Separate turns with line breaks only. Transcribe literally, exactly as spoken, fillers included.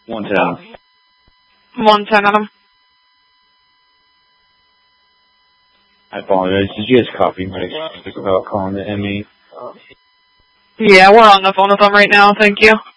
one ten.
one ten, Adam.
I apologize. Did you guys copy my about calling the M E?
Yeah, we're on the phone with them right now. Thank you.